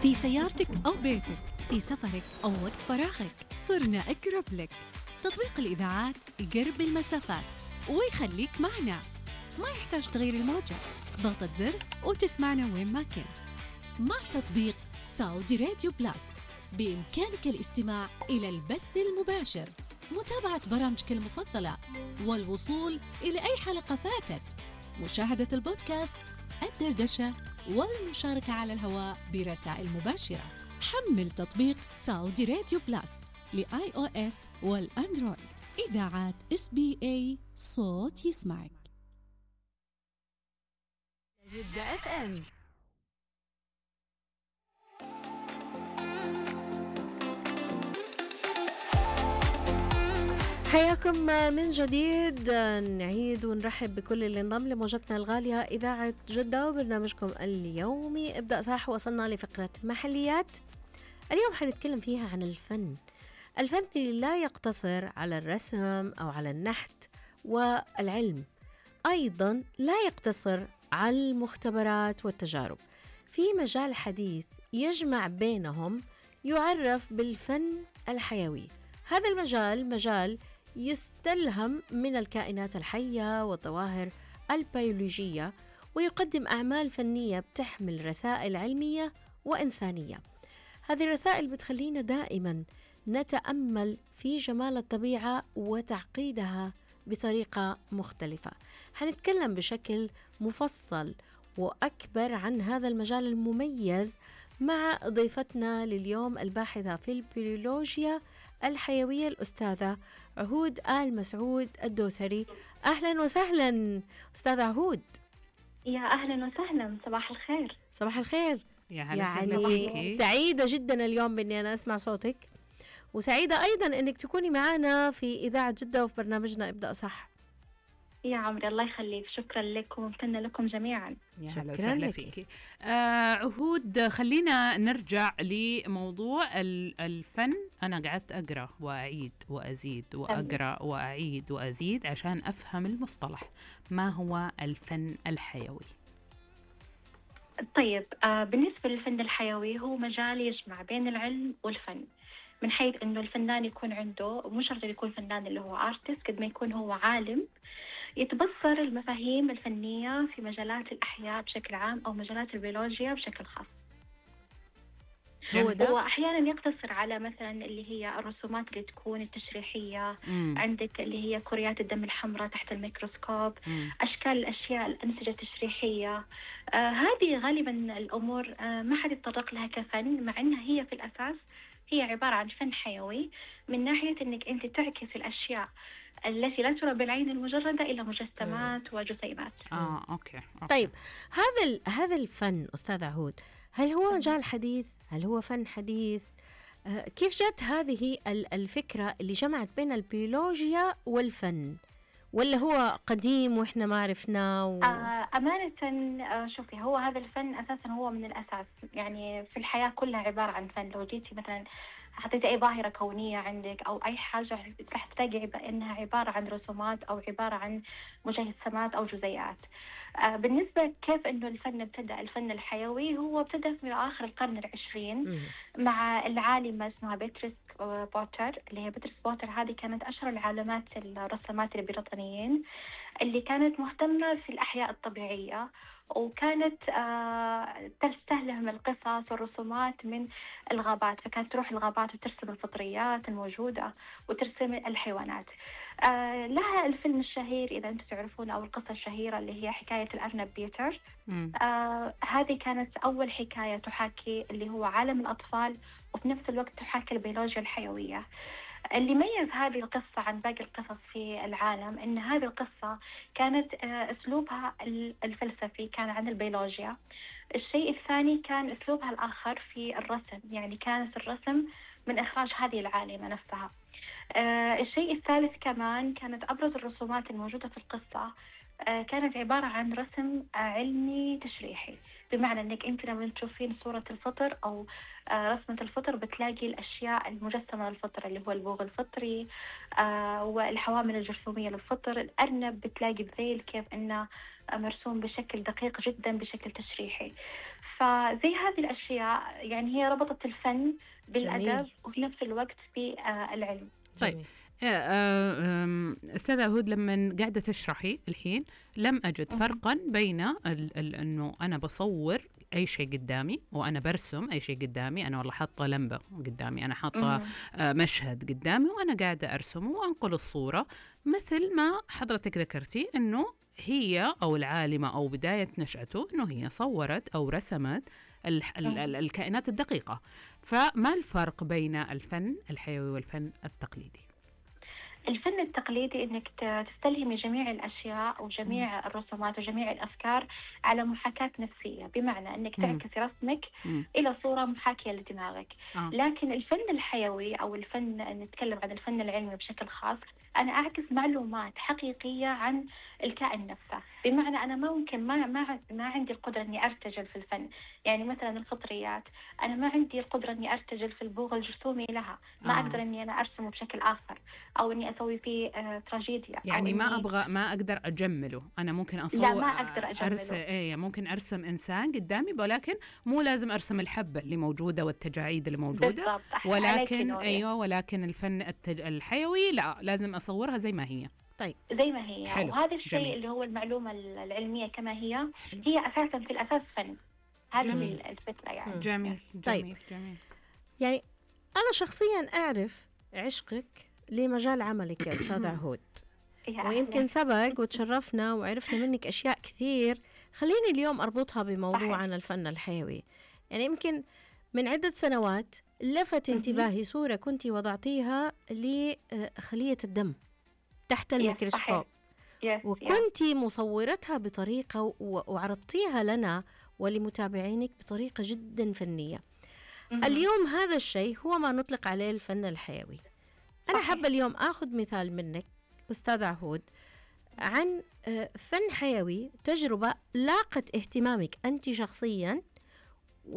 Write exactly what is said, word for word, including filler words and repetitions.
في سيارتك أو بيتك، في سفرك أو وقت فراغك، صرنا أقرب لك. تطبيق الإذاعات يقرب المسافات ويخليك معنا، ما يحتاج تغير الموجة، ضغطة زر وتسمعنا وين ما كنت. مع تطبيق سعودي راديو بلاس بإمكانك الاستماع إلى البث المباشر، متابعة برامجك المفضلة، والوصول إلى أي حلقة فاتت، مشاهدة البودكاست، الدردشة، والمشاركة على الهواء برسائل مباشرة. حمل تطبيق سعودي راديو بلاس لآي أو إس والأندرويد. إذاعات إس بي إي، صوت يسمعك. جدة اف ام. حياكم من جديد، نعيد ونرحب بكل اللي انضم لموجتنا الغالية إذاعة جدة وبرنامجكم اليومي ابدأ صح. وصلنا لفقرة محليات. اليوم حنتكلم فيها عن الفن الفن اللي لا يقتصر على الرسم أو على النحت، والعلم أيضا لا يقتصر على المختبرات والتجارب. في مجال حديث يجمع بينهم يعرف بالفن الحيوي. هذا المجال مجال يستلهم من الكائنات الحية والظواهر البيولوجية، ويقدم أعمال فنية بتحمل رسائل علمية وإنسانية. هذه الرسائل بتخلينا دائما نتأمل في جمال الطبيعة وتعقيدها بطريقة مختلفة. حنتكلم بشكل مفصل وأكبر عن هذا المجال المميز مع ضيفتنا لليوم الباحثة في البيولوجيا الحيوية الأستاذة عهود آل مسعود الدوسري. أهلا وسهلا أستاذة عهود. يا أهلا وسهلا، صباح الخير. صباح الخير. يا هلا يعني سعيدة جدا اليوم بأني أنا أسمع صوتك، وسعيدة أيضا أنك تكوني معنا في إذاعة جدة وفي برنامجنا ابدأ صح. يا عمري الله يخليك، شكرا لكم وممتنة لكم جميعا. يا هلا وسهلا فيكي. آه عهود، خلينا نرجع لموضوع الفن. أنا قعدت أقرأ وأعيد وأزيد وأقرأ وأعيد وأزيد عشان أفهم المصطلح. ما هو الفن الحيوي؟ طيب، آه بالنسبة للفن الحيوي هو مجال يجمع بين العلم والفن، من حيث أنه الفنان يكون عنده مش شرط يكون فنان اللي هو آرتست، قد ما يكون هو عالم يتبصر المفاهيم الفنية في مجالات الأحياء بشكل عام أو مجالات البيولوجيا بشكل خاص. هو, هو أحيانا يقتصر على مثلا اللي هي الرسومات اللي تكون التشريحية. مم. عندك اللي هي كريات الدم الحمراء تحت الميكروسكوب. مم. أشكال الأشياء الأنسجة التشريحية. آه هذه غالبا الأمور آه ما حد يتطرق لها كفن، مع أنها هي في الأساس هي عبارة عن فن حيوي، من ناحية أنك أنت تعكس الأشياء التي لا ترى بالعين المجردة إلى مجسمات وجسيمات. آه، أوكي. أوكي. طيب، هذا هذا الفن أستاذ عهود، هل هو مجال حديث؟ هل هو فن حديث؟ آه كيف جت هذه الفكرة اللي جمعت بين البيولوجيا والفن؟ ولا هو قديم وإحنا ما عرفناه؟ و... آه أمانة آه شوفي، هو هذا الفن أساسا هو من الأساس، يعني في الحياة كلها عبارة عن فن. لو جيتي مثلا حطيتي أي ظاهرة كونية عندك أو أي حاجة رح تلاقي إنها عبارة عن رسومات أو عبارة عن مجسمات أو جزيئات. آه بالنسبة كيف إنه الفن ابتدأ، الفن الحيوي هو ابتدأ في آخر القرن العشرين مع العالمة اسمها بيتريس بوتر. اللي هي بيتريس بوتر هذه كانت أشهر العالمات الرسامات البريطانيين اللي كانت مهتمة في الأحياء الطبيعية، وكانت آه تستهلهم القصص والرسومات من الغابات. فكانت تروح الغابات وترسم الفطريات الموجودة وترسم الحيوانات. آه لها الفيلم الشهير إذا أنتم تعرفون، أو القصة الشهيرة اللي هي حكاية الأرنب بيتر. آه هذه كانت أول حكاية تحاكي اللي هو عالم الأطفال، وفي نفس الوقت تحاكي البيولوجيا الحيوية. اللي ميز هذه القصة عن باقي القصص في العالم إن هذه القصة كانت أسلوبها الفلسفي كان عن البيولوجيا. الشيء الثاني كان أسلوبها الآخر في الرسم، يعني كانت الرسم من إخراج هذه العالمة نفسها. الشيء الثالث كمان كانت أبرز الرسومات الموجودة في القصة كانت عبارة عن رسم علمي تشريحي، بمعنى أنك أنت لما تشوفين صورة الفطر أو رسمة الفطر بتلاقي الأشياء المجسمة للفطر اللي هو البوغ الفطري والحوامل الجرثومية للفطر. الأرنب بتلاقي الذيل كيف أنه مرسوم بشكل دقيق جدا بشكل تشريحي. فزي هذه الأشياء يعني هي ربطت الفن بالأدب جميل. وفي نفس الوقت بالعلم. طيب. جميل. آه، آم، أستاذة هود، لما قاعدة تشرحي الحين لم أجد فرقا بين ال- ال- أنه أنا بصور أي شيء قدامي وأنا برسم أي شيء قدامي. أنا والله حاطة لمبة قدامي، أنا حاطة مهم. آه، مشهد قدامي وأنا قاعدة أرسمه وأنقل الصورة، مثل ما حضرتك ذكرتي أنه هي أو العالمة أو بداية نشأته أنه هي صورت أو رسمت ال- ال- ال- الكائنات الدقيقة. فما الفرق بين الفن الحيوي والفن التقليدي؟ الفن التقليدي إنك ت- تستلهمي جميع الأشياء وجميع الرسومات وجميع الأفكار على محاكاة نفسية، بمعنى إنك مم. تعكسي رسمك مم. إلى صورة محاكية لدماغك. آه. لكن الفن الحيوي أو الفن، نتكلم عن الفن العلمي بشكل خاص، أنا أعكس معلومات حقيقية عن الكائن نفسه. بمعنى أنا ما ممكن ما ما ما عندي القدرة إني أرتجل في الفن. يعني مثلا الفطريات أنا ما عندي القدرة إني أرتجل في البوغ الجسومي لها، ما آه. أقدر إني أنا أرسمه بشكل آخر أو إني أسوي فيه آه تراجيديا. أو يعني ما إني- ابغى، ما اقدر اجمله. انا ممكن اصور، لا، ما أقدر أجمله. ارسم ايه ممكن ارسم انسان قدامي، ولكن مو لازم ارسم الحبه اللي موجوده والتجاعيد اللي موجوده. بالضبط. أح- عليك ولكن نوري. ايوه ولكن الفن التج... الحيوي لا، لازم اصورها زي ما هي. زي ما هي. حلو. وهذا الشيء جميل. اللي هو المعلومة العلمية كما هي هي أساسا في الأساس فن. هذه جميل. الفكرة يعني. جميل طيب. جميل جميل. يعني أنا شخصيا أعرف عشقك لمجال عملك يا أستاذة هود، يا ويمكن أهلا. سبق وتشرفنا وعرفنا منك أشياء كثير. خليني اليوم أربطها بموضوع صحيح. عن الفن الحيوي. يعني يمكن من عدة سنوات لفت مهم. انتباهي صورة كنت وضعتيها لخلية الدم تحت يس، الميكروسكوب، صحيح. يس، يس. وكنت مصورتها بطريقة و- وعرضتيها لنا ولمتابعينك بطريقة جدا فنية. مهم. اليوم هذا الشيء هو ما نطلق عليه الفن الحيوي. أنا صحيح. حابة اليوم أخذ مثال منك أستاذ عهود عن آه، فن حيوي، تجربة لاقت اهتمامك أنت شخصيا